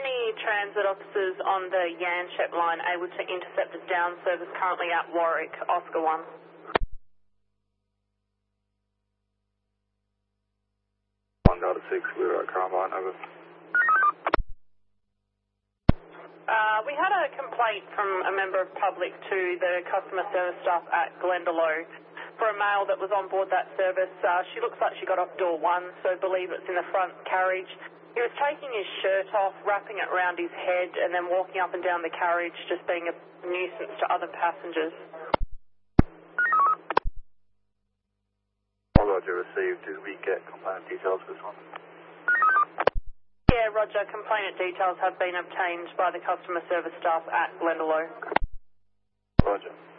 any transit officers on the Yanchep line able to intercept a down service currently at Warwick, Oscar 1? Delta 6, we're at Carmine, over. We had a complaint from a member of public to the customer service staff at Glendalough for a male that was on board that service. She looks like she got off door 1, so I believe it's in the front carriage. He was taking his shirt off, wrapping it around his head, and then walking up and down the carriage, just being a nuisance to other passengers. Roger, received. Did we get complaint details for this one? Yeah, Roger. Complainant details have been obtained by the customer service staff at Glendalough. Roger.